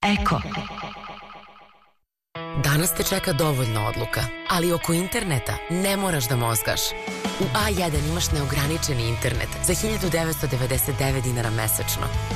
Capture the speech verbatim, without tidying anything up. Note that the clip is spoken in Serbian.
Eko. Danas te čeka dovoljno odluka, ali oko interneta ne moraš da mozgaš. U A jedan imaš neograničeni internet za hiljadu devetsto devedeset devet dinara mesečno.